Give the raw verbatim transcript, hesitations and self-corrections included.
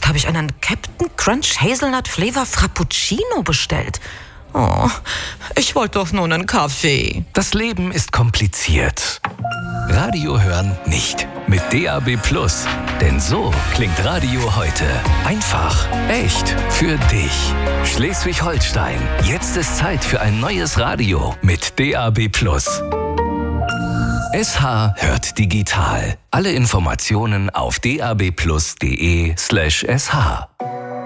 Oft habe ich einen Captain Crunch Hazelnut Flavor Frappuccino bestellt. Oh, ich wollte doch nur einen Kaffee. Das Leben ist kompliziert. Radio hören nicht. Mit D A B Plus. Denn so klingt Radio heute. Einfach, echt, für dich. Schleswig-Holstein. Jetzt ist Zeit für ein neues Radio mit D A B Plus. S H hört digital. Alle Informationen auf d a b plus punkt d e slash s h.